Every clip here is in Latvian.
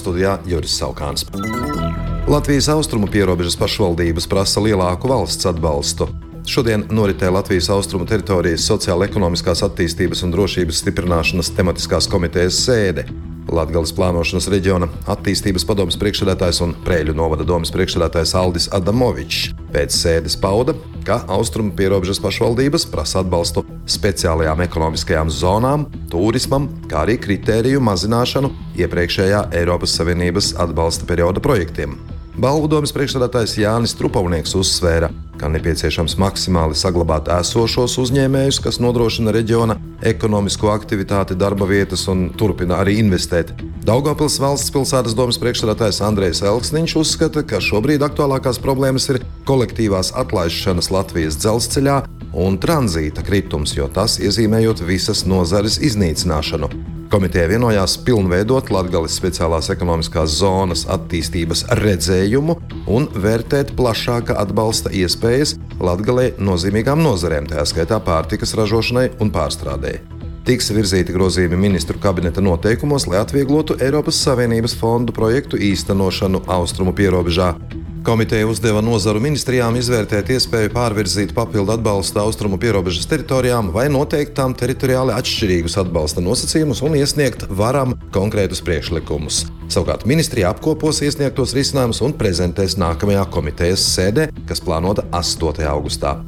studijā Juris Saukāns. Latvijas austrumu pierobežas pašvaldības prasa lielāku valsts atbalstu. Šodien noritēja Latvijas austrumu teritorijas sociāla-ekonomiskās attīstības un drošības stiprināšanas tematiskās komitejas sēde. Latgales plānošanas reģiona attīstības padomes priekšsēdētājs un Preļu novada domes priekšsēdētājs Aldis Adamovičs pēc sēdes pauda, ka austrumu pierobežas pašvaldības prasa atbalstu speciālajām ekonomiskajām zonām, turismam, kā arī kritēriju mazināšanu iepriekšējā Eiropas Savienības atbalsta perioda projektiem. Balvu domes priekšsēdētājs Jānis Trupavnieks uzsvēra, ka nepieciešams maksimāli saglabāt esošos uzņēmējus, kas nodrošina reģiona ekonomisko aktivitāti, darba vietas un turpina arī investēt. Daugavpils valsts pilsētas domes priekšsēdētājs Andrejs Elksniņš uzskata, ka šobrīd aktuālākās problēmas ir kolektīvās atlaišanas Latvijas dzelzceļā un tranzīta kritums, jo tas iezīmējot visas nozares iznīcināšanu. Komiteja vienojās pilnveidot Latgales speciālās ekonomiskās zonas attīstības redzējumu un vērtēt plašāka atbalsta iespējas Latgalei nozīmīgām nozarēm, tajā skaitā pārtikas ražošanai un pārstrādei. Tiks virzīti grozījumi ministru kabineta noteikumos, lai atvieglotu Eiropas Savienības fondu projektu īstenošanu austrumu pierobežā. Komiteja uzdeva nozaru ministrijām izvērtēt iespēju pārvirzīt papildu atbalstu austrumu pierobežas teritorijām vai noteikt tām teritoriāli atšķirīgus atbalsta nosacījumus un iesniegt varam konkrētus priekšlikumus. Savukārt ministrija apkopos iesniegtos risinājumus un prezentēs nākamajā komitejas sēdē, kas plānota 8. augustā.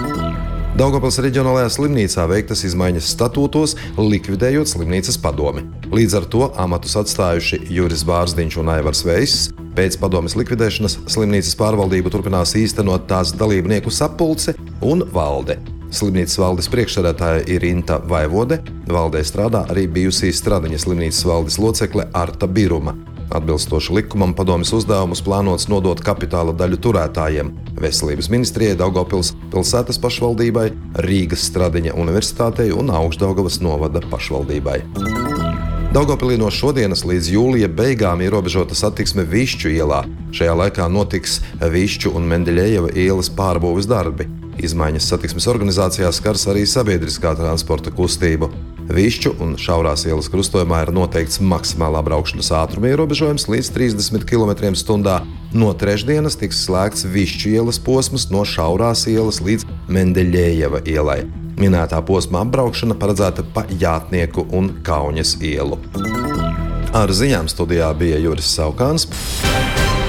Daugavpils reģionālajā slimnīcā veiktas izmaiņas statūtos, likvidējot slimnīcas padomi. Līdz ar to amatus atstājuši Juris Bārzdiņš un Aivars Veiss. Pēc padomes likvidēšanas slimnīcas pārvaldību turpinās īstenot tās dalībnieku sapulce un valde. Slimnīcas valdes priekšsēdētāja ir Inta Vaivode, valdē strādā arī bijusī Stradiņa slimnīcas valdes locekle Arta Biruma. Atbilstoši likumam padomes uzdevumus plānots nodot kapitāla daļu turētājiem – Veselības ministrijai, Daugavpils pilsētas pašvaldībai, Rīgas Stradiņa universitātei un Augšdaugavas novada pašvaldībai. Daugavpilī no šodienas līdz jūlija beigām ierobežota satiksme Višķu ielā. Šajā laikā notiks Višķu un Mendeļejeva ielas pārbūves darbi. Izmaiņas satiksmes organizācijā skars arī sabiedriskā transporta kustību. Višķu un Šaurās ielas krustojumā ir noteikts maksimālā braukšanas ātruma ierobežojums līdz 30 km/h. No trešdienas tiks slēgts Višķu ielas posms no Šaurās ielas līdz Mendeļejeva ielai. Minētā posma apbraukšana paredzēta pa Jātnieku un Kauņas ielu. Ar ziņām studijā bija Juris Saukāns.